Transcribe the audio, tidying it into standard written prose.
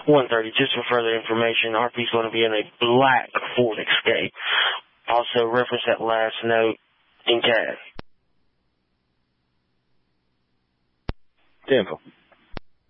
130. Just for further information, RP's going to be in a black Ford Escape. Also, reference that last note in CAD. Info.